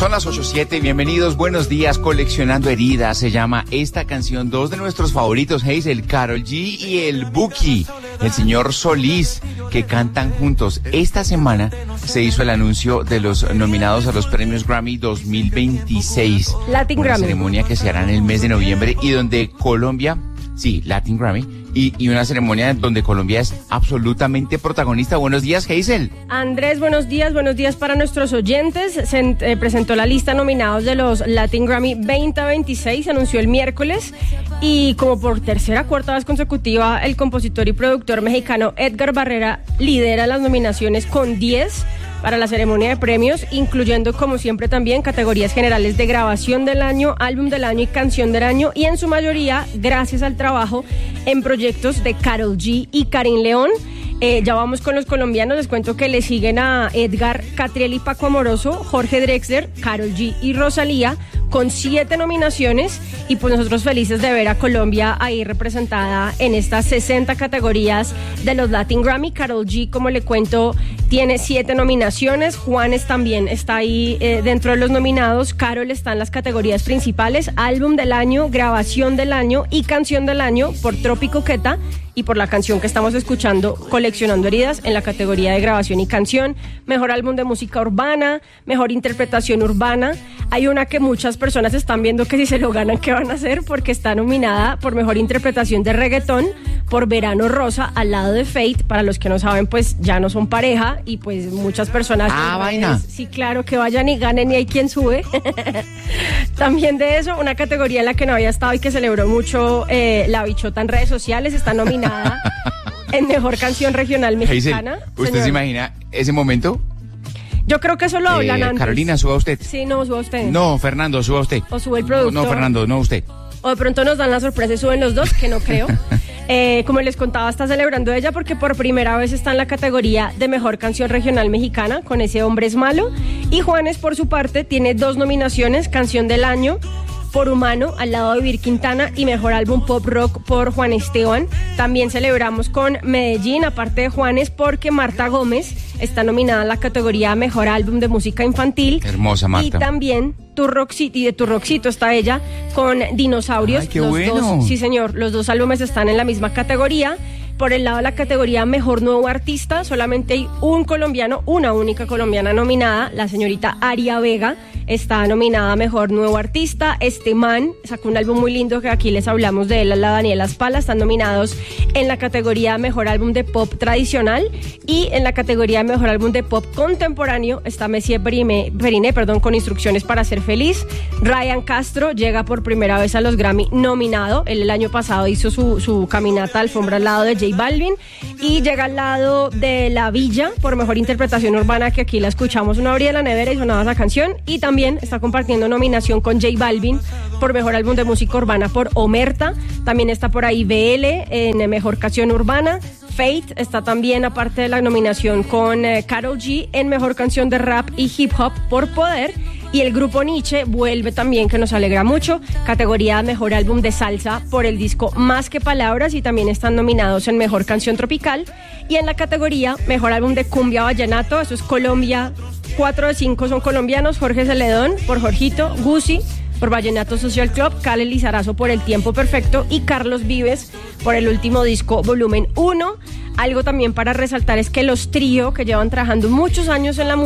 Son las 8:07, bienvenidos, buenos días, Coleccionando Heridas, se llama esta canción, dos de nuestros favoritos, Hazel, Karol G y el Buki, el señor Solís, que cantan juntos. Esta semana se hizo el anuncio de los nominados a los premios Grammy 2026. Latin Grammy. Una ceremonia que se hará en el mes de noviembre y donde Colombia, sí, Latin Grammy, y una ceremonia donde Colombia es absolutamente protagonista. Buenos días, Hazel. Andrés, buenos días para nuestros oyentes. Se presentó la lista de nominados de los Latin Grammy 2026, se anunció el miércoles, y como por cuarta vez consecutiva, el compositor y productor mexicano Edgar Barrera lidera las nominaciones con 10 para la ceremonia de premios, incluyendo, como siempre, también categorías generales de grabación del año, álbum del año y canción del año, y en su mayoría gracias al trabajo en proyectos de Karol G y Karin León. Ya vamos con los colombianos, les cuento que le siguen a Edgar, Catriel y Paco Amoroso, Jorge Drexler, Karol G y Rosalía, con 7 nominaciones, y pues nosotros felices de ver a Colombia ahí representada en estas 60 categorías de los Latin Grammy. Karol G, como le cuento, tiene 7 nominaciones, Juanes también está ahí dentro de los nominados, Karol está en las categorías principales, álbum del año, grabación del año y canción del año por Trópico Queta, y por la canción que estamos escuchando, Coleccionando Heridas, en la categoría de grabación y canción, mejor álbum de música urbana, mejor interpretación urbana. Hay una que muchas personas están viendo que si se lo ganan, ¿qué van a hacer? Porque está nominada por mejor interpretación de reggaetón por Verano Rosa, al lado de Fate. Para los que no saben, pues ya no son pareja, y pues muchas personas... vaina. Sí, claro, que vayan y ganen y hay quien sube. También de eso, una categoría en la que no había estado y que celebró mucho La Bichota en redes sociales, está nominada en mejor canción regional mexicana. Hazel, ¿usted se imagina ese momento? Yo creo que eso lo hablan antes. Carolina, suba usted. Sí, no, suba usted. No, Fernando, suba usted. O sube el productor. No, Fernando, no usted. O de pronto nos dan la sorpresa y suben los dos, que no creo. Como les contaba, está celebrando ella porque por primera vez está en la categoría de mejor canción regional mexicana con Ese Hombre es Malo. Y Juanes, por su parte, tiene 2 nominaciones, canción del año por Humano, al lado de Vir Quintana, y mejor álbum pop rock por Juan Esteban. También celebramos con Medellín, aparte de Juanes, porque Marta Gómez está nominada en la categoría mejor álbum de música infantil. Hermosa Marta. Y también Tu Roxito, y de Tu Roxito está ella con Dinosaurios. Ay, qué bueno. Sí, señor, los 2 álbumes están en la misma categoría. Por el lado de la categoría Mejor Nuevo Artista, solamente hay un colombiano, una única colombiana nominada, la señorita Aria Vega, está nominada a Mejor Nuevo Artista. Este man sacó un álbum muy lindo que aquí les hablamos de él, la Daniela Spala. Están nominados en la categoría Mejor Álbum de Pop Tradicional, y en la categoría Mejor Álbum de Pop Contemporáneo está Messier Periné, con Instrucciones para Ser Feliz. Ryan Castro llega por primera vez a los Grammy nominado. Él el año pasado hizo su caminata alfombra al lado de J Balvin, y llega al lado de La Villa por mejor interpretación urbana, que aquí la escuchamos, una abría la nevera y sonaba esa canción. Y también está compartiendo nominación con J Balvin por mejor álbum de música urbana por Omerta. También está por ahí BL en mejor canción urbana. Fate está también, aparte de la nominación, con Karol G en mejor canción de rap y hip hop por Poder. Y el grupo Nietzsche vuelve también, que nos alegra mucho, categoría mejor álbum de salsa por el disco Más que Palabras, y también están nominados en mejor canción tropical. Y en la categoría mejor álbum de cumbia vallenato, eso es Colombia, 4 de 5 son colombianos: Jorge Celedón por Jorgito, Guzzi por Vallenato Social Club, Kale Lizarazo por El Tiempo Perfecto y Carlos Vives por el último disco Volumen 1. Algo también para resaltar es que los Trío, que llevan trabajando muchos años en la música,